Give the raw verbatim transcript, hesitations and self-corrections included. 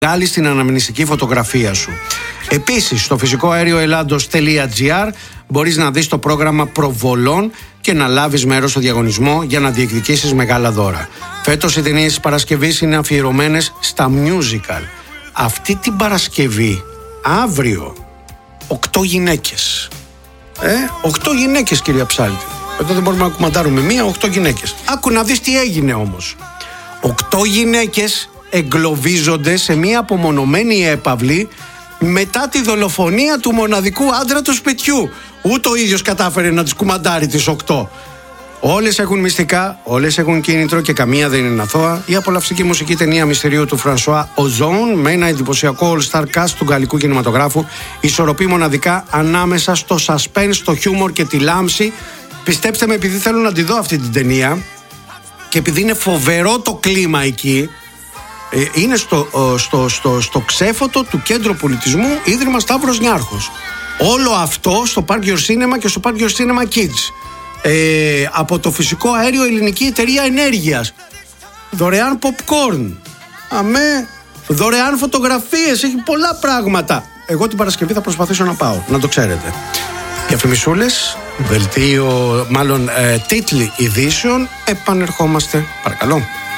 βγάλεις την αναμνηστική φωτογραφία σου. Επίσης, στο φυσικό αέριο ελλάδος τελεία τζι άρ μπορείς να δεις το πρόγραμμα προβολών και να λάβεις μέρος στο διαγωνισμό για να διεκδικήσεις μεγάλα δώρα. Φέτος οι ταινίες της Παρασκευής είναι αφιερωμένες στα musical. Αυτή την Παρασκευή, αύριο, οκτώ γυναίκες. Ε, οκτώ γυναίκες, κυρία Ψάλτη. Εδώ δεν μπορούμε να κουμαντάρουμε μία, οκτώ γυναίκες. Άκου να δεις τι έγινε όμως. Οκτώ γυναίκες εγκλωβίζονται σε μία απομονωμένη έπαυλη μετά τη δολοφονία του μοναδικού άντρα του σπιτιού. Ούτε ο ίδιος κατάφερε να τις κουμαντάρει τις οκτώ. Όλες έχουν μυστικά, όλες έχουν κίνητρο και καμία δεν είναι αθώα. Η απολαυστική μουσική ταινία μυστηρίου του Φρανσουά Οζόν με ένα εντυπωσιακό all-star cast του γαλλικού κινηματογράφου ισορροπεί μοναδικά ανάμεσα στο suspense, το χιούμορ και τη λάμψη. Πιστέψτε με, επειδή θέλω να τη δω αυτή την ταινία και επειδή είναι φοβερό το κλίμα εκεί, είναι στο, στο, στο, στο ξέφωτο του Κέντρου Πολιτισμού Ίδρυμα Σταύρος Νιάρχος. Όλο αυτό στο Park Your Cinema και στο Park Your Cinema Kids. Ε, από το φυσικό αέριο Ελληνική Εταιρεία Ενέργειας. Δωρεάν popcorn. Αμέ. Δωρεάν φωτογραφίες. Έχει πολλά πράγματα. Εγώ την Παρασκευή θα προσπαθήσω να πάω, να το ξέρετε. Διαφημισούλες, δελτίο, μάλλον ε, τίτλοι ειδήσεων. Επανερχόμαστε, παρακαλώ.